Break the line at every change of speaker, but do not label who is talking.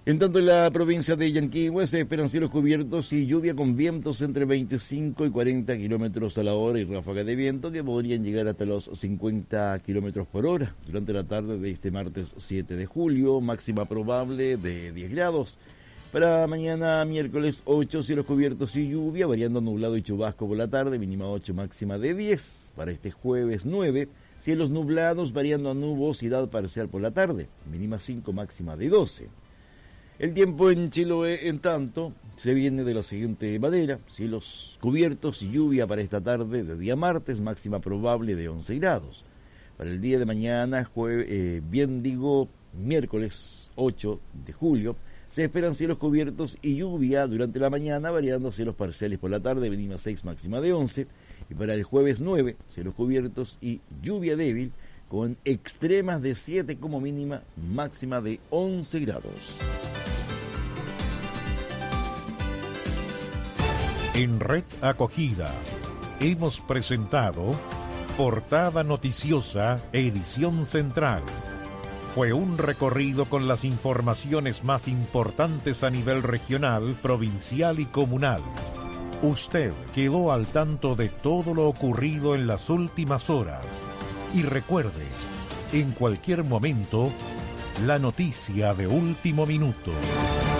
En tanto, en la provincia de Yanquihue se esperan cielos cubiertos y lluvia con vientos entre 25 y 40 kilómetros a la hora y ráfagas de viento que podrían llegar hasta los 50 kilómetros por hora durante la tarde de este martes 7 de julio, máxima probable de 10 grados. Para mañana miércoles 8, cielos cubiertos y lluvia, variando nublado y chubasco por la tarde, mínima 8, máxima de 10. Para este jueves 9, cielos nublados, variando a nubosidad parcial por la tarde, mínima 5, máxima de 12. El tiempo en Chiloé, en tanto, se viene de la siguiente manera: cielos cubiertos y lluvia para esta tarde de día martes, máxima probable de 11 grados. Para el día de mañana, miércoles 8 de julio, se esperan cielos cubiertos y lluvia durante la mañana, variando cielos parciales por la tarde, mínima 6, máxima de 11. Y para el jueves 9, cielos cubiertos y lluvia débil, con extremas de 7 como mínima, máxima de 11 grados.
En Red Acogida hemos presentado Portada Noticiosa, edición central. Fue un recorrido con las informaciones más importantes a nivel regional, provincial y comunal. Usted quedó al tanto de todo lo ocurrido en las últimas horas. Y recuerde, en cualquier momento, la noticia de último minuto.